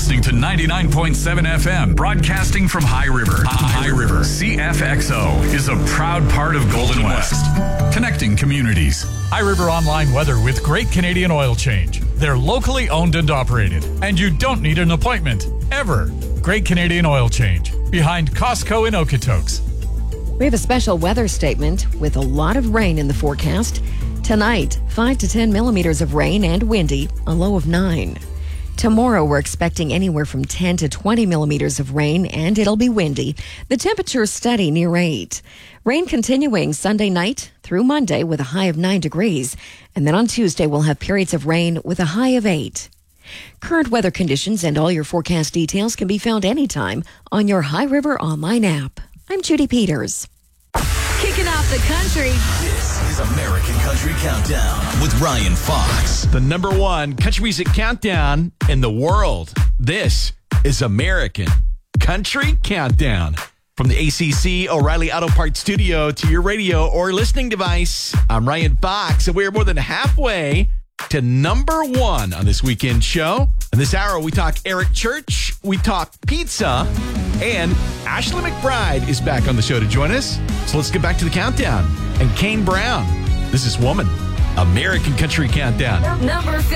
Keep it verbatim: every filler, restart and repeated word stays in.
listening to ninety-nine point seven F M, broadcasting from High River. High River. C F X O is a proud part of Golden West, connecting communities. High River Online Weather with Great Canadian Oil Change. They're locally owned and operated, and you don't need an appointment, ever. Great Canadian Oil Change, behind Costco in Okotoks. We have a special weather statement with a lot of rain in the forecast. Tonight, five to ten millimeters of rain and windy, a low of nine. Tomorrow, we're expecting anywhere from ten to twenty millimeters of rain, and it'll be windy. The temperature steady near eight. Rain continuing Sunday night through Monday with a high of nine degrees. And then on Tuesday, we'll have periods of rain with a high of eight. Current weather conditions and all your forecast details can be found anytime on your High River online app. I'm Judy Peters. Kicking off the country. This is American Country Countdown with Ryan Fox. The number one country music countdown in the world. This is American Country Countdown. From the A C C O'Reilly Auto Parts studio to your radio or listening device, I'm Ryan Fox, and we're more than halfway to number one on this weekend show. In this hour, we talk Eric Church, we talk pizza, and Ashley McBride is back on the show to join us. So let's get back to the countdown. And Kane Brown, this is Woman, American Country Countdown. Number fifty.